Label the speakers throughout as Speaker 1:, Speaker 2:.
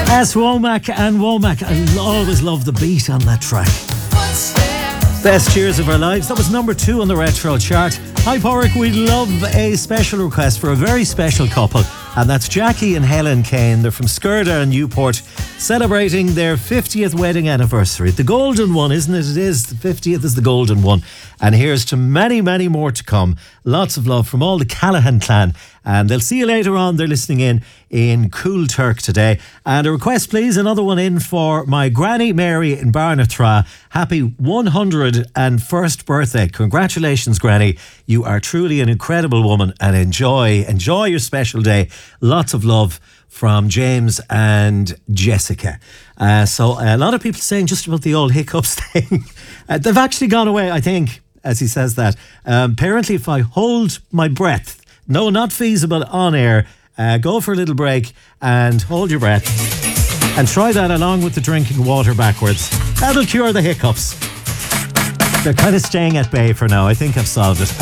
Speaker 1: Yes, Womack and Womack. I always love the beat on that track. Best years of our lives. That was number 2 on the retro chart. Hi, Porrick. We'd love a special request for a very special couple, and that's Jackie and Helen Kane. They're from Skirda and Newport, celebrating their 50th wedding anniversary. The golden one, isn't it? It is. The 50th is the golden one. And here's to many, many more to come. Lots of love from all the Callaghan clan. And they'll see you later on. They're listening in Cool Turk today. And a request, please. Another one in for my Granny Mary in Barnathra. Happy 101st birthday. Congratulations, Granny. You are truly an incredible woman, and enjoy your special day. Lots of love from James and Jessica. So a lot of people saying just about the old hiccups thing. They've actually gone away, I think, as he says that. Apparently, if I hold my breath, no, not feasible on air, go for a little break and hold your breath and try that along with the drinking water backwards. That'll cure the hiccups. They're kind of staying at bay for now. I think I've solved it.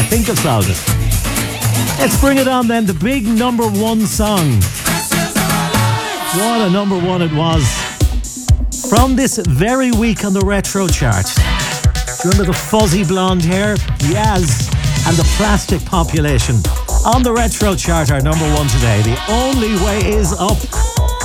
Speaker 1: Let's bring it on then. The big number 1 song. What a number 1 it was. From this very week on the retro chart. Do you remember the fuzzy blonde hair? Yaz and the plastic population. On the retro chart, our number 1 today. The Only Way Is Up.